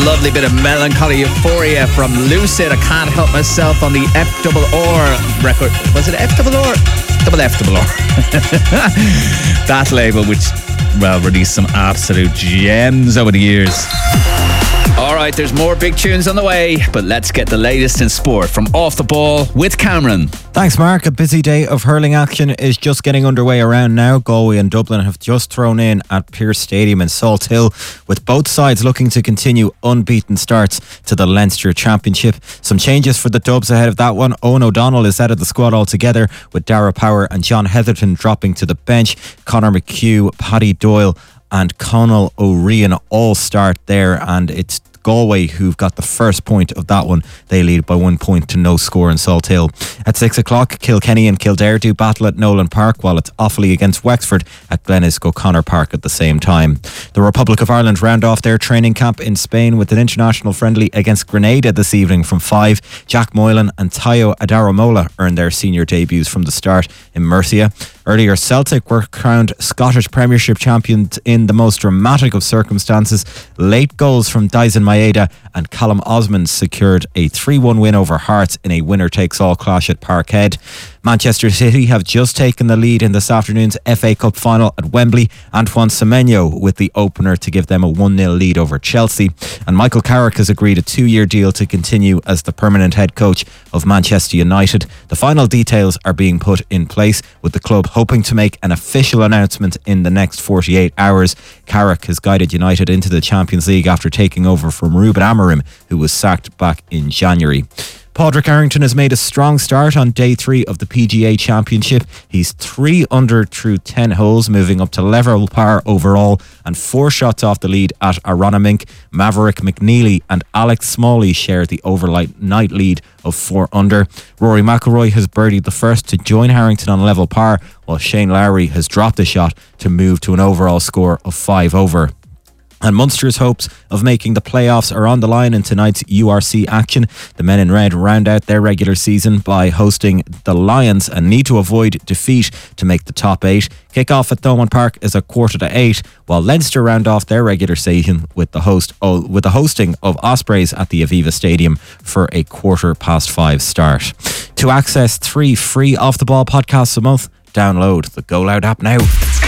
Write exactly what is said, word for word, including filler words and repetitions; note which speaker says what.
Speaker 1: lovely bit of melancholy euphoria from Lucid. I Can't Help Myself on the F double R record. Was it F double R? Double F double R. That label, which, well, released some absolute gems over the years. All right, there's more big tunes on the way, but let's get the latest in sport from Off the Ball with Cameron.
Speaker 2: Thanks, Mark. A busy day of hurling action is just getting underway around now. Galway and Dublin have just thrown in at Pearse Stadium in Salt Hill, with both sides looking to continue unbeaten starts to the Leinster Championship. Some changes for the Dubs ahead of that one. Owen O'Donnell is out of the squad altogether, with Dara Power and John Heatherton dropping to the bench. Conor McHugh, Paddy Doyle and Conal O'Rian all start there, and it's Galway who've got the first point of that one. They lead by one point to no score in Salt Hill. At six o'clock, Kilkenny and Kildare do battle at Nolan Park, while it's Offaly against Wexford at Glenis O'Connor Park at the same time. The Republic of Ireland round off their training camp in Spain with an international friendly against Grenada this evening from five. Jack Moylan and Tayo Adaramola earned their senior debuts from the start in Murcia. Earlier, Celtic were crowned Scottish Premiership champions in the most dramatic of circumstances. Late goals from Dyson Maeda and Callum Osmond secured a three one win over Hearts in a winner-takes-all clash at Parkhead. Manchester City have just taken the lead in this afternoon's F A Cup final at Wembley. Antoine Semenyo with the opener to give them a one nil lead over Chelsea. And Michael Carrick has agreed a two-year deal to continue as the permanent head coach of Manchester United. The final details are being put in place, with the club hoping to make an official announcement in the next forty-eight hours. Carrick has guided United into the Champions League after taking over from Ruben Amorim, who was sacked back in January. Padraig Harrington has made a strong start on day three of the P G A Championship. He's three under through ten holes, moving up to level par overall and four shots off the lead at Aronimink. Maverick McNeely and Alex Smalley share the overnight night lead of four under. Rory McIlroy has birdied the first to join Harrington on level par, while Shane Lowry has dropped a shot to move to an overall score of five over. And Munster's hopes of making the playoffs are on the line in tonight's U R C action. The men in red round out their regular season by hosting the Lions and need to avoid defeat to make the top eight. Kick-off at Thomond Park is a quarter to eight, while Leinster round off their regular season with the host oh, with the hosting of Ospreys at the Aviva Stadium for a quarter past five start. To access three free Off the Ball podcasts a month, download the Go Loud app now.